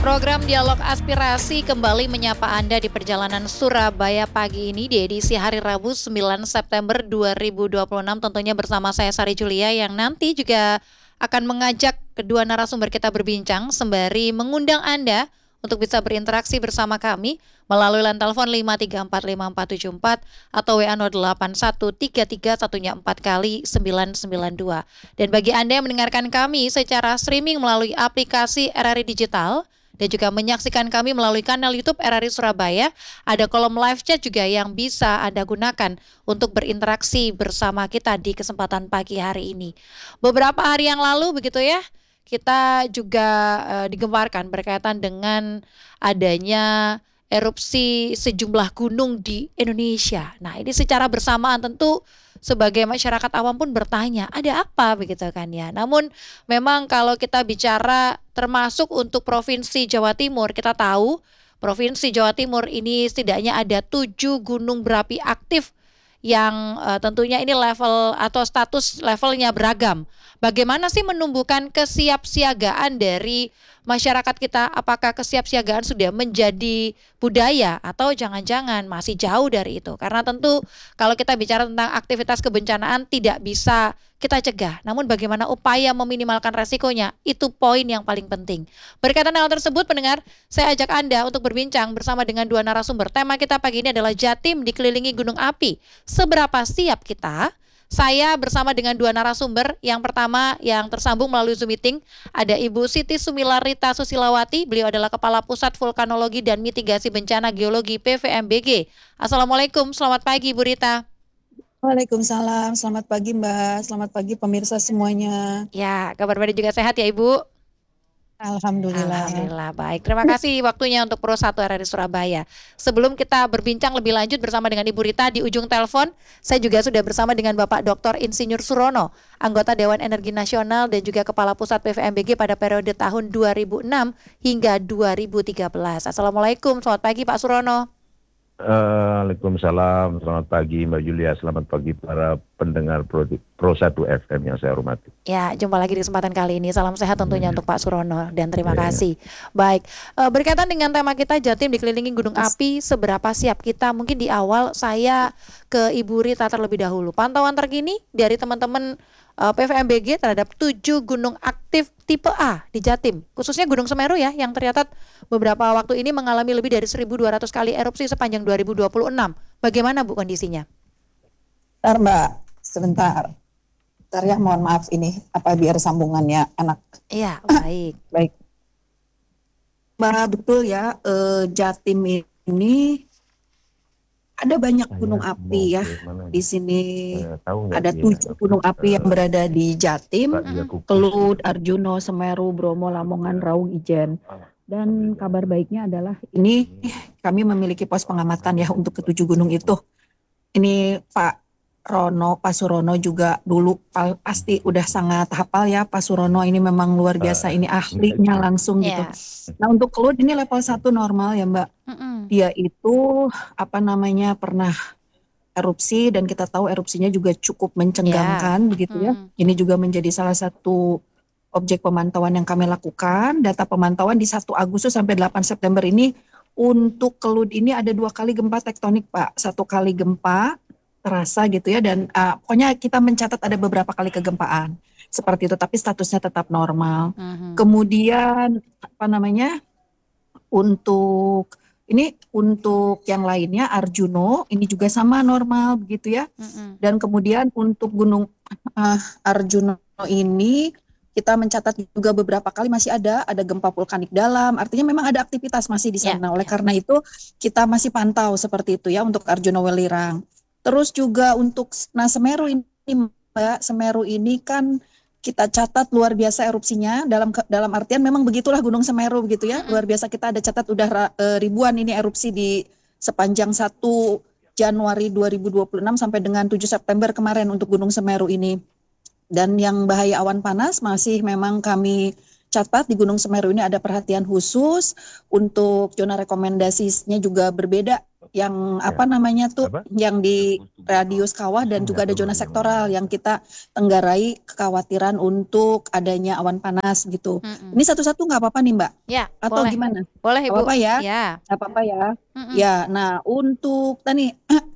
Program Dialog Aspirasi kembali menyapa Anda di perjalanan Surabaya pagi ini di edisi hari Rabu 9 September 2026, tentunya bersama saya Sari Julia yang nanti juga akan mengajak kedua narasumber kita berbincang sembari mengundang Anda untuk bisa berinteraksi bersama kami melalui line telepon 5345474 atau WA 081331 4 kali 992. Dan bagi Anda yang mendengarkan kami secara streaming melalui aplikasi RRI Digital dan juga menyaksikan kami melalui kanal YouTube RRI Surabaya, ada kolom live chat juga yang bisa Anda gunakan untuk berinteraksi bersama kita di kesempatan pagi hari ini. Beberapa hari yang lalu begitu ya, kita juga digemparkan berkaitan dengan adanya erupsi sejumlah gunung di Indonesia. Nah, ini secara bersamaan tentu sebagai masyarakat awam pun bertanya, ada apa begitu kan ya. Namun memang kalau kita bicara termasuk untuk Provinsi Jawa Timur, kita tahu Provinsi Jawa Timur ini setidaknya ada 7 gunung berapi aktif yang tentunya ini level atau status levelnya beragam. Bagaimana sih menumbuhkan kesiapsiagaan dari masyarakat kita? Apakah kesiapsiagaan sudah menjadi budaya atau jangan-jangan masih jauh dari itu? Karena tentu kalau kita bicara tentang aktivitas kebencanaan tidak bisa kita cegah. Namun bagaimana upaya meminimalkan resikonya? Itu poin yang paling penting. Berkaitan hal tersebut, pendengar, saya ajak Anda untuk berbincang bersama dengan dua narasumber. Tema kita pagi ini adalah Jatim dikelilingi gunung api. Seberapa siap kita? Saya bersama dengan dua narasumber. Yang pertama yang tersambung melalui Zoom meeting ada Ibu Siti Sumilarita Susilawati. Beliau adalah Kepala Pusat Vulkanologi dan Mitigasi Bencana Geologi PVMBG. Assalamualaikum, selamat pagi Bu Rita. Waalaikumsalam, selamat pagi Mbak, selamat pagi pemirsa semuanya. Ya, kabar baik juga sehat ya Ibu? Alhamdulillah. Alhamdulillah, baik. Terima kasih waktunya untuk Pro 1 RRI Surabaya. Sebelum kita berbincang lebih lanjut bersama dengan Ibu Rita di ujung telepon, saya juga sudah bersama dengan Bapak Dr. Insinyur Surono, anggota Dewan Energi Nasional dan juga Kepala Pusat PVMBG pada periode tahun 2006 hingga 2013. Assalamualaikum, selamat pagi Pak Surono. Waalaikumsalam, selamat pagi Mbak Julia, selamat pagi para pendengar Pro 1 FM yang saya hormati. Ya, jumpa lagi di kesempatan kali ini. Salam sehat tentunya untuk Pak Surono dan terima kasih. Baik, berkaitan dengan tema kita Jatim dikelilingi gunung api, seberapa siap kita? Mungkin di awal saya ke Ibu Rita terlebih dahulu. Pantauan terkini dari teman-teman PVMBG terhadap 7 gunung aktif tipe A di Jatim, khususnya Gunung Semeru ya, yang tercatat beberapa waktu ini mengalami lebih dari 1.200 kali erupsi sepanjang 2026. Bagaimana Bu kondisinya? Bentar Mbak, sebentar. Bentar ya, mohon maaf ini apa biar sambungannya enak. Iya, baik. Baik. Mbak, betul ya, Jatim ini ada banyak gunung api ya. Di sini ada 7 gunung api yang berada di Jatim, Kelut, Arjuno, Semeru, Bromo, Lamongan, Raung, Ijen. Dan kabar baiknya adalah ini kami memiliki pos pengamatan ya untuk ke-7 gunung itu. Ini Pak Surono juga dulu pasti udah sangat hafal ya Pak Surono, ini memang luar biasa, ini ahlinya langsung gitu. Nah untuk Kelut ini level 1 normal ya Mbak. Dia itu pernah erupsi dan kita tahu erupsinya juga cukup mencenggamkan begitu ya. Ini juga menjadi salah satu objek pemantauan yang kami lakukan. Data pemantauan di 1 Agustus sampai 8 September ini untuk Kelut ini ada 2 kali gempa tektonik Pak. 1 kali gempa terasa gitu ya, dan pokoknya kita mencatat ada beberapa kali kegempaan seperti itu, tapi statusnya tetap normal. Kemudian untuk yang lainnya Arjuno ini juga sama normal begitu ya. Dan kemudian untuk Gunung Arjuno ini kita mencatat juga beberapa kali masih ada gempa vulkanik dalam, artinya memang ada aktivitas masih di sana. Oleh karena itu kita masih pantau seperti itu ya untuk Arjuno Welirang. Terus juga untuk Semeru ini Mbak, Semeru ini kan kita catat luar biasa erupsinya, dalam artian memang begitulah Gunung Semeru begitu ya, luar biasa. Kita ada catat udah ribuan ini erupsi di sepanjang 1 Januari 2026 sampai dengan 7 September kemarin untuk Gunung Semeru ini. Dan yang bahaya awan panas masih memang kami catat di Gunung Semeru ini ada perhatian khusus. Untuk zona rekomendasinya juga berbeda yang Ya. apa namanya tuh, Apa? yang di radius kawah dan juga ada zona sektoral yang kita tenggarai kekhawatiran untuk adanya awan panas gitu. Ini satu-satu nggak apa-apa nih Mbak? Ya, Atau boleh. gimana? Boleh Nggak Ibu. apa-apa ya? Ya. Nggak apa-apa ya? Mm-mm. Ya, nah untuk tadi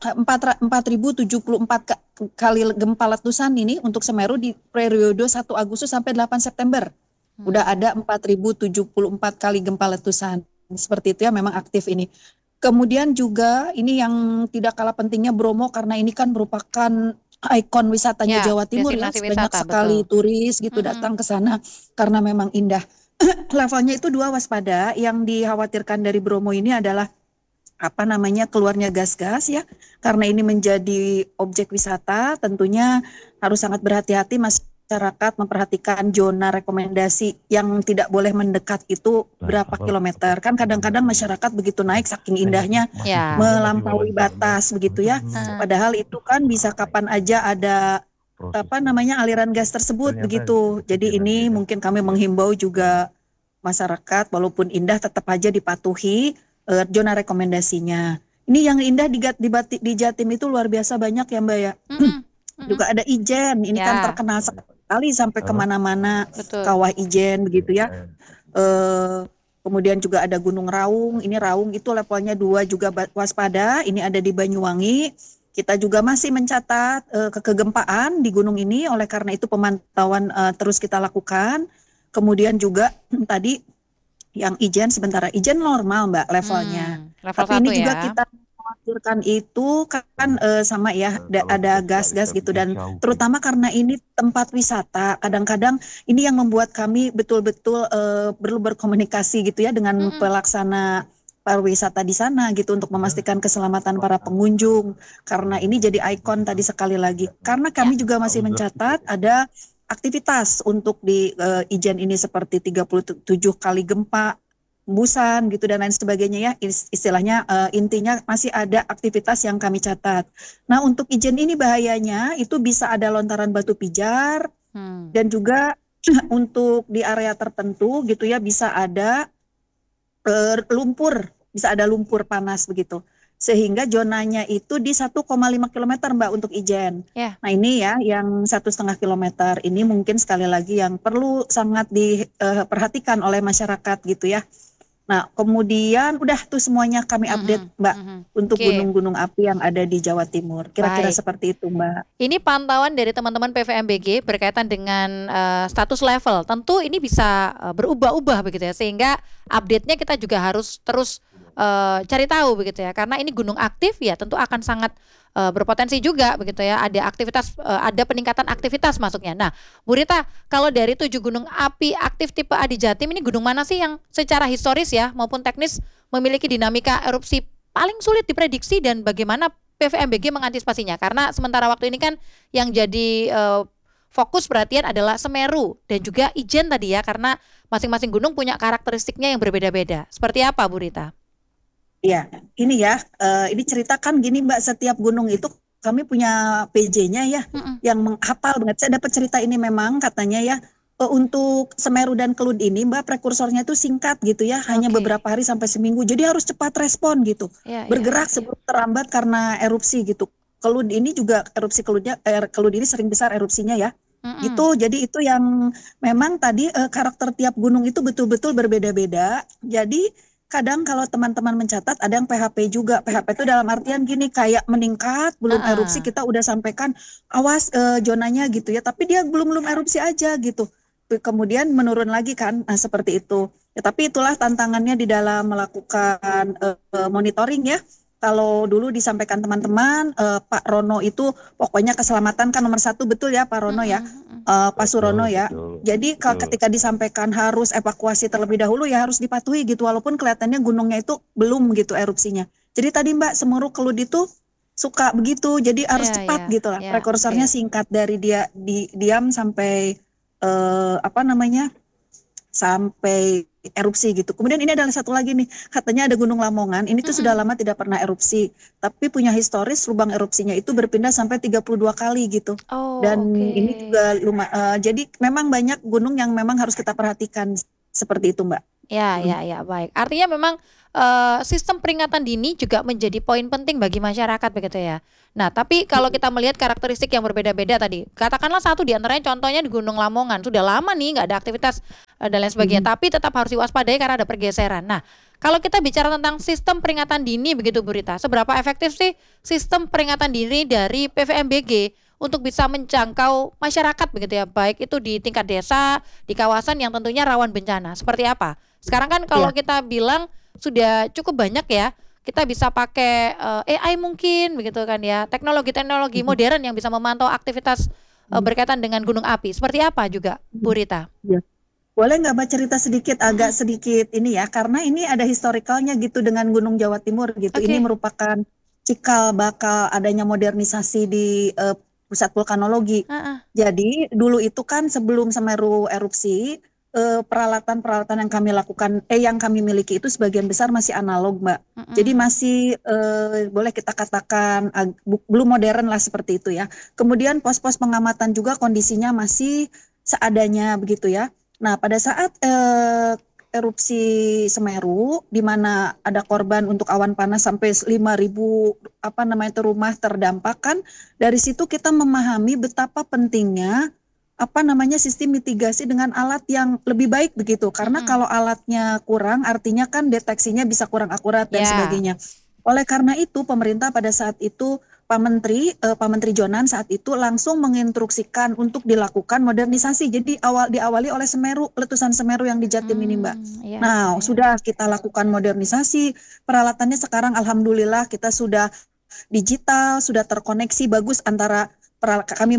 4.074 kali gempa letusan ini untuk Semeru di periode 1 Agustus sampai 8 September. Udah ada 4.074 kali gempa letusan. Seperti itu ya, memang aktif ini. Kemudian juga ini yang tidak kalah pentingnya Bromo, karena ini kan merupakan ikon wisatanya Ya, Jawa Timur ya. destinasi Banyak wisata, sekali betul. turis gitu Mm-mm. datang ke sana karena memang indah. Levelnya itu 2 waspada. Yang dikhawatirkan dari Bromo ini adalah apa namanya, keluarnya gas-gas ya. Karena ini menjadi objek wisata, tentunya harus sangat berhati-hati masyarakat memperhatikan zona rekomendasi yang tidak boleh mendekat itu berapa kilometer. Kan kadang-kadang masyarakat begitu naik saking indahnya Ya. melampaui batas begitu ya. Heeh. Padahal itu kan bisa kapan aja ada apa namanya aliran gas tersebut begitu. Jadi ini mungkin kami menghimbau juga masyarakat walaupun indah tetap aja dipatuhi zona rekomendasinya. Ini yang indah di Jatim itu luar biasa banyak ya Mbak ya. Mm-mm. Mm-mm. Juga ada Ijen, ini kan Ya, terkenal sekali sampai kemana-mana, betul. Kawah Ijen begitu ya. Kemudian juga ada Gunung Raung, ini Raung itu levelnya 2 juga waspada, ini ada di Banyuwangi. Kita juga masih mencatat kegempaan di gunung ini, oleh karena itu pemantauan terus kita lakukan. Kemudian juga tadi yang Ijen sementara Ijen normal Mbak levelnya. Level Tapi 1 ini juga ya. kita khawatirkan itu kan sama ya ada gas-gas gitu, dan terutama karena ini tempat wisata, kadang-kadang ini yang membuat kami betul-betul perlu berkomunikasi gitu ya dengan pelaksana pariwisata di sana gitu untuk memastikan keselamatan para pengunjung, karena ini jadi ikon tadi sekali lagi. Karena kami juga masih mencatat ada aktivitas untuk di Ijen ini seperti 37 kali gempa, hembusan gitu dan lain sebagainya ya, istilahnya intinya masih ada aktivitas yang kami catat. Nah untuk Ijen ini bahayanya itu bisa ada lontaran batu pijar dan juga untuk di area tertentu gitu ya bisa ada lumpur, bisa ada lumpur panas begitu. Sehingga zonanya itu di 1,5 kilometer Mbak untuk Ijen. Ya. Nah ini ya yang 1,5 kilometer ini mungkin sekali lagi yang perlu sangat diperhatikan oleh masyarakat gitu ya. Nah kemudian udah tuh semuanya kami update Mbak untuk Oke. gunung-gunung api yang ada di Jawa Timur. Kira-kira Baik. seperti itu Mbak. Ini pantauan dari teman-teman PVMBG berkaitan dengan status level. Tentu ini bisa berubah-ubah begitu ya, sehingga update-nya kita juga harus terus cari tahu begitu ya. Karena ini gunung aktif ya, tentu akan sangat berpotensi juga begitu ya. Ada aktivitas, ada peningkatan aktivitas masuknya. Nah, Bu Rita, kalau dari 7 gunung api aktif tipe A di Jatim, ini gunung mana sih yang secara historis ya maupun teknis memiliki dinamika erupsi paling sulit diprediksi, dan bagaimana PVMBG mengantisipasinya? Karena sementara waktu ini kan yang jadi fokus perhatian adalah Semeru dan juga Ijen tadi ya, karena masing-masing gunung punya karakteristiknya yang berbeda-beda. Seperti apa Bu Rita? Ya, ini ya, ini ceritakan gini Mbak, setiap gunung itu kami punya PJ-nya ya, yang menghafal banget. Saya dapat cerita ini memang katanya ya, untuk Semeru dan Kelud ini Mbak, prekursornya itu singkat gitu ya, hanya beberapa hari sampai seminggu. Jadi harus cepat respon gitu, bergerak sebelum terlambat karena erupsi gitu. Kelud ini juga erupsi Kelud ini sering besar erupsinya ya. Gitu, jadi itu yang memang tadi karakter tiap gunung itu betul-betul berbeda-beda. Jadi kadang kalau teman-teman mencatat ada yang PHP juga. PHP itu dalam artian gini, kayak meningkat, belum erupsi kita udah sampaikan awas zonanya gitu ya, tapi dia belum erupsi aja gitu. Kemudian menurun lagi kan, nah seperti itu. Ya, tapi itulah tantangannya di dalam melakukan monitoring ya. Kalau dulu disampaikan teman-teman, Pak Rono itu pokoknya keselamatan kan nomor 1, betul ya Pak Rono ya, Pak Surono ya. Jadi kalau ketika disampaikan harus evakuasi terlebih dahulu ya harus dipatuhi gitu, walaupun kelihatannya gunungnya itu belum gitu erupsinya. Jadi tadi Mbak, Semeru Kelud itu suka begitu, jadi harus cepat gitu lah. Prekursornya singkat dari dia diam sampai sampai erupsi gitu. Kemudian ini adalah satu lagi nih, katanya ada Gunung Lamongan, ini tuh sudah lama tidak pernah erupsi, tapi punya historis lubang erupsinya itu berpindah sampai 32 kali gitu. Dan ini juga jadi memang banyak gunung yang memang harus kita perhatikan seperti itu Mbak. Ya, baik. Artinya memang sistem peringatan dini juga menjadi poin penting bagi masyarakat begitu ya. Nah, tapi kalau kita melihat karakteristik yang berbeda-beda tadi, katakanlah satu di antaranya contohnya di Gunung Lamongan, sudah lama nih nggak ada aktivitas dan lain sebagainya, tapi tetap harus diwaspadai karena ada pergeseran. Nah, kalau kita bicara tentang sistem peringatan dini begitu Bu Rita, seberapa efektif sih sistem peringatan dini dari PVMBG untuk bisa menjangkau masyarakat begitu ya, baik itu di tingkat desa, di kawasan yang tentunya rawan bencana. Seperti apa? Sekarang kan kalau Ya. kita bilang sudah cukup banyak ya, kita bisa pakai AI mungkin begitu kan ya, teknologi-teknologi modern yang bisa memantau aktivitas berkaitan dengan gunung api. Seperti apa juga, Bu Rita? Ya. Boleh nggak Mbak cerita sedikit, agak sedikit ini ya, karena ini ada historikalnya gitu dengan Gunung Jawa Timur gitu. Ini Oke. merupakan cikal bakal adanya modernisasi di pusat vulkanologi. Heeh. Jadi dulu itu kan sebelum Semeru erupsi, peralatan-peralatan yang kami miliki itu sebagian besar masih analog, Mbak. Jadi Mm-mm. masih boleh kita katakan belum modern lah seperti itu ya. Kemudian pos-pos pengamatan juga kondisinya masih seadanya begitu ya. Nah, pada saat erupsi Semeru, di mana ada korban untuk awan panas sampai 5.000 rumah terdampak kan, dari situ kita memahami betapa pentingnya sistem mitigasi dengan alat yang lebih baik begitu. Karena Mm-mm. kalau alatnya kurang, artinya kan deteksinya bisa kurang akurat dan Ya. sebagainya. Oleh karena itu, pemerintah pada saat itu Pak Menteri Jonan saat itu langsung menginstruksikan untuk dilakukan modernisasi. Jadi diawali oleh letusan Semeru yang di Jatim ini, Mbak. Nah, Ya. sudah kita lakukan modernisasi, peralatannya sekarang alhamdulillah kita sudah digital, sudah terkoneksi bagus antara kami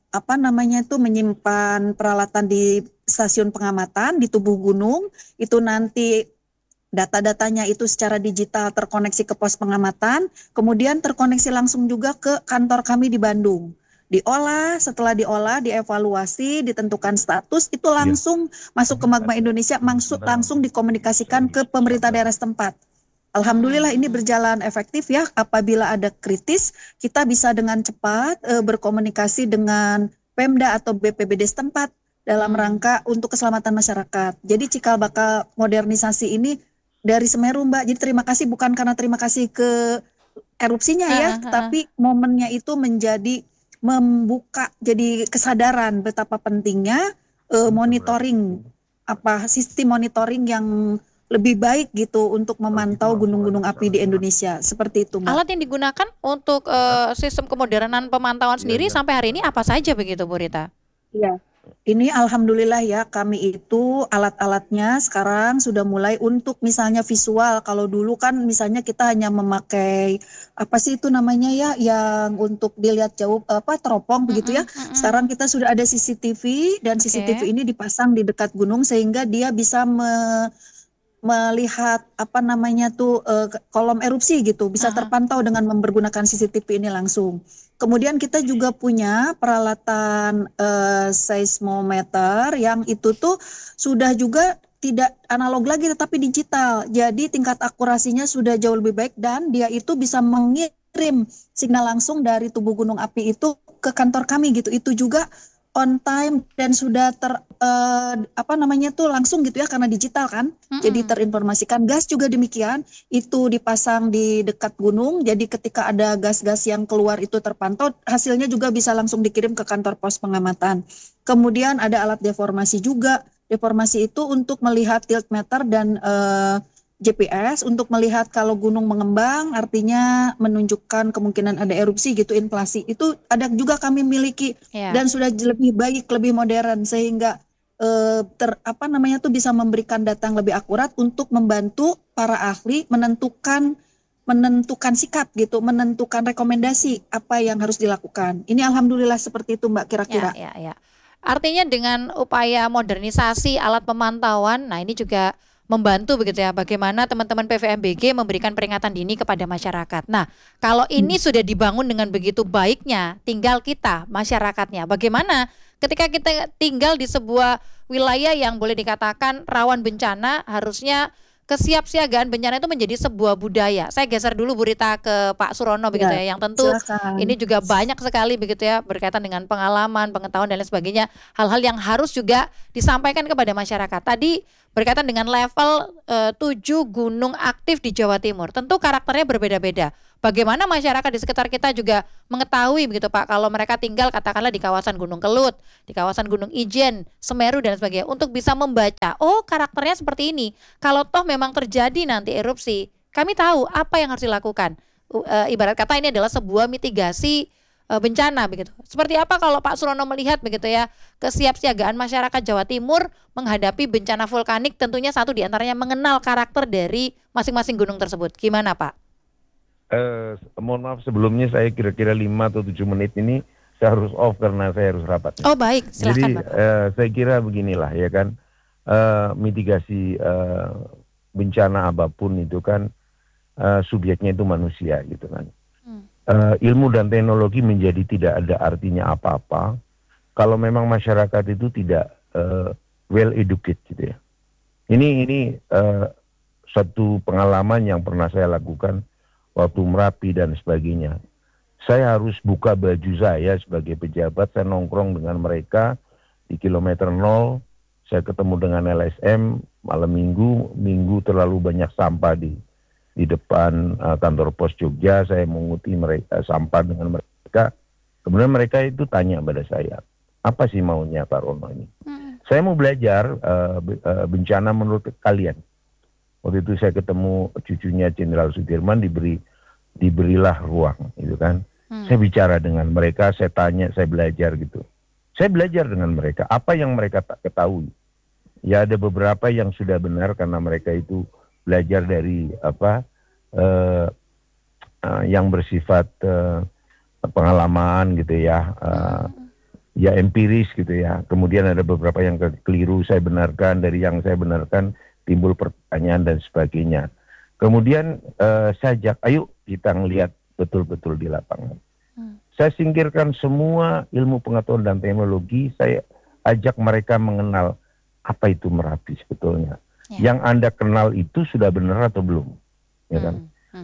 menyimpan peralatan di stasiun pengamatan di tubuh gunung, itu nanti data-datanya itu secara digital terkoneksi ke pos pengamatan, kemudian terkoneksi langsung juga ke kantor kami di Bandung. Setelah diolah, dievaluasi, ditentukan status, itu Iya. langsung masuk ke Magma Indonesia, langsung dikomunikasikan ke pemerintah daerah setempat. Alhamdulillah ini berjalan efektif ya. Apabila ada kritis, kita bisa dengan cepat berkomunikasi dengan Pemda atau BPBD setempat dalam rangka untuk keselamatan masyarakat. Jadi cikal bakal modernisasi ini dari Semeru, Mbak. Jadi terima kasih bukan karena terima kasih ke erupsinya ya, tapi momennya itu menjadi membuka jadi kesadaran betapa pentingnya monitoring sistem monitoring yang lebih baik gitu untuk memantau gunung-gunung api di Indonesia. Seperti itu, Mbak. Alat yang digunakan untuk sistem kemodernan pemantauan sendiri sampai hari ini apa saja begitu, Bu Rita? Iya. Ini alhamdulillah ya, kami itu alat-alatnya sekarang sudah mulai untuk misalnya visual. Kalau dulu kan misalnya kita hanya memakai apa sih itu namanya ya, yang untuk dilihat jauh teropong begitu ya. Sekarang kita sudah ada CCTV dan CCTV ini dipasang di dekat gunung sehingga dia bisa melihat kolom erupsi gitu, bisa terpantau dengan mempergunakan CCTV ini langsung. Kemudian kita juga punya peralatan seismometer yang itu tuh sudah juga tidak analog lagi tetapi digital. Jadi tingkat akurasinya sudah jauh lebih baik dan dia itu bisa mengirim sinyal langsung dari tubuh gunung api itu ke kantor kami gitu. Itu juga on time dan sudah langsung gitu ya karena digital kan. Jadi terinformasikan. Gas juga demikian, itu dipasang di dekat gunung. Jadi ketika ada gas-gas yang keluar itu terpantau, hasilnya juga bisa langsung dikirim ke kantor pos pengamatan. Kemudian ada alat deformasi juga. Deformasi itu untuk melihat tilt meter dan GPS untuk melihat kalau gunung mengembang artinya menunjukkan kemungkinan ada erupsi gitu, inflasi. Itu ada juga kami miliki dan sudah lebih baik, lebih modern sehingga bisa memberikan data yang lebih akurat untuk membantu para ahli menentukan sikap gitu, menentukan rekomendasi apa yang harus dilakukan. Ini alhamdulillah seperti itu, Mbak, kira-kira. Ya. Artinya dengan upaya modernisasi alat pemantauan, nah ini juga membantu begitu ya, bagaimana teman-teman PVMBG memberikan peringatan dini kepada masyarakat. Nah, kalau ini sudah dibangun dengan begitu baiknya, tinggal kita, masyarakatnya, bagaimana ketika kita tinggal di sebuah wilayah yang boleh dikatakan rawan bencana, harusnya kesiapsiagaan bencana itu menjadi sebuah budaya. Saya geser dulu Bu Rita ke Pak Surono begitu Ya, ya, yang tentu silakan. ini juga banyak sekali begitu ya berkaitan dengan pengalaman, pengetahuan dan lain sebagainya, hal-hal yang harus juga disampaikan kepada masyarakat. Tadi berkaitan dengan level 7 gunung aktif di Jawa Timur. Tentu karakternya berbeda-beda. Bagaimana masyarakat di sekitar kita juga mengetahui begitu Pak, kalau mereka tinggal katakanlah di kawasan Gunung Kelut, di kawasan Gunung Ijen, Semeru dan sebagainya, untuk bisa membaca, oh karakternya seperti ini. Kalau toh memang terjadi nanti erupsi, kami tahu apa yang harus dilakukan. Ibarat kata ini adalah sebuah mitigasi bencana begitu. Seperti apa kalau Pak Surono melihat begitu ya, kesiapsiagaan masyarakat Jawa Timur menghadapi bencana vulkanik, tentunya satu diantaranya mengenal karakter dari masing-masing gunung tersebut. Gimana Pak? Mohon maaf sebelumnya, saya kira-kira 5 atau 7 menit ini saya harus off karena saya harus rapat. Oh baik, Jadi silakan Pak. saya kira beginilah ya kan, mitigasi bencana apapun itu kan subjeknya itu manusia gitu kan. Ilmu dan teknologi menjadi tidak ada artinya apa-apa kalau memang masyarakat itu tidak well educated gitu ya. Ini satu pengalaman yang pernah saya lakukan waktu Merapi dan sebagainya. Saya harus buka baju saya sebagai pejabat, saya nongkrong dengan mereka di kilometer 0, saya ketemu dengan LSM malam minggu terlalu banyak sampah di depan kantor pos Jogja, saya menguti mereka sampah dengan mereka. Kemudian mereka itu tanya pada saya, apa sih maunya Pak Rono ini? Saya mau belajar bencana menurut kalian. Waktu itu saya ketemu cucunya Jenderal Sudirman, diberilah ruang, gitu kan. Saya bicara dengan mereka, saya tanya, saya belajar gitu. Saya belajar dengan mereka, apa yang mereka tak ketahui. Ya ada beberapa yang sudah benar karena mereka itu belajar dari yang bersifat pengalaman gitu ya, ya empiris gitu ya. Kemudian ada beberapa yang keliru, saya benarkan, dari yang saya benarkan timbul pertanyaan dan sebagainya. Kemudian saya ajak, ayo kita ngelihat betul-betul di lapangan. Saya singkirkan semua ilmu pengetahuan dan teknologi, saya ajak mereka mengenal apa itu Merapi sebetulnya. Yang Anda kenal itu sudah benar atau belum? Ya kan?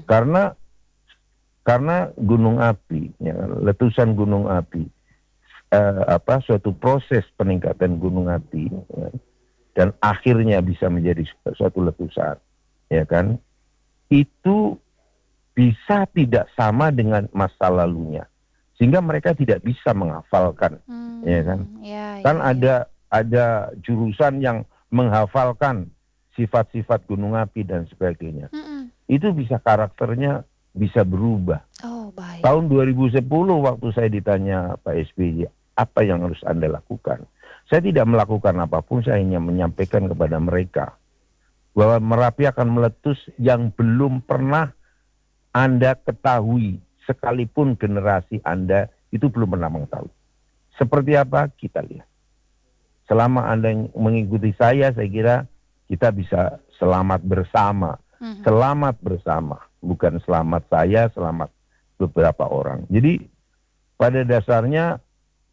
Karena gunung api, ya kan? Letusan gunung api, suatu proses peningkatan gunung api, ya, dan akhirnya bisa menjadi suatu letusan, ya kan? Itu bisa tidak sama dengan masa lalunya, sehingga mereka tidak bisa menghafalkan, ya kan? Kan ada jurusan yang menghafalkan sifat-sifat gunung api dan sebagainya. Itu bisa karakternya bisa berubah. Oh, baik. Tahun 2010 waktu saya ditanya Pak SBY, apa yang harus Anda lakukan? Saya tidak melakukan apapun, saya hanya menyampaikan kepada mereka bahwa Merapi akan meletus yang belum pernah Anda ketahui, sekalipun generasi Anda itu belum pernah mengetahui. Seperti apa? Kita lihat. Selama Anda mengikuti saya kira kita bisa selamat bersama. Selamat bersama. Bukan selamat saya, selamat beberapa orang. Jadi pada dasarnya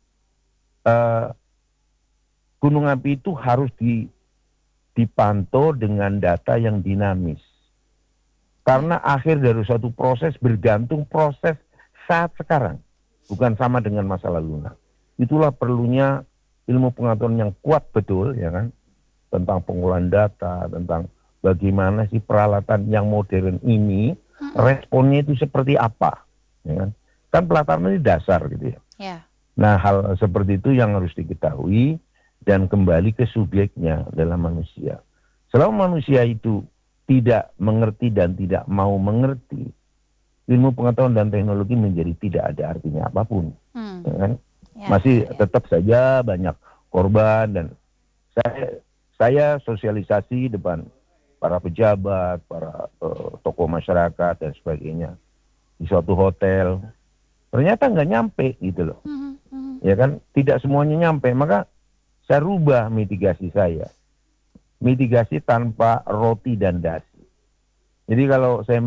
gunung api itu harus dipantau dengan data yang dinamis. Karena akhir dari suatu proses bergantung proses saat sekarang. Bukan sama dengan masa lalu. Nah, itulah perlunya ilmu pengetahuan yang kuat betul, ya kan, tentang pengolahan data, tentang bagaimana sih peralatan yang modern ini responnya itu seperti apa, ya kan? Kan peralatan ini dasar gitu ya. Nah, hal seperti itu yang harus diketahui dan kembali ke subjeknya dalam manusia. Selama manusia itu tidak mengerti dan tidak mau mengerti, ilmu pengetahuan dan teknologi menjadi tidak ada artinya apapun, ya kan? Masih tetap saja banyak korban, dan saya sosialisasi depan para pejabat, para tokoh masyarakat dan sebagainya di suatu hotel, ternyata nggak nyampe gitu loh, ya kan? Tidak semuanya nyampe, maka saya rubah mitigasi saya, mitigasi tanpa roti dan dasi. Jadi kalau saya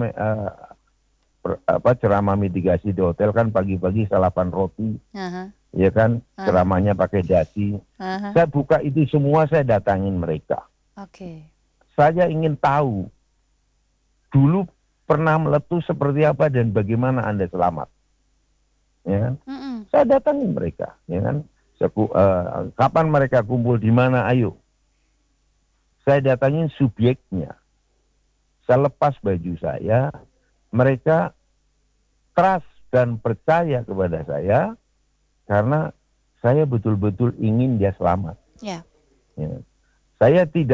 ceramah mitigasi di hotel kan pagi-pagi salapan roti. Ya kan, ceramahnya pakai dasi. Saya buka itu semua, saya datangin mereka. saya ingin tahu dulu pernah meletus seperti apa dan bagaimana Anda selamat. Ya kan? Saya datangi mereka, ya kan? Kapan mereka kumpul di mana? Ayo. Saya datangin subjeknya. Saya lepas baju saya, mereka trust dan percaya kepada saya karena saya betul-betul ingin dia selamat. Ya. Ya. Saya tidak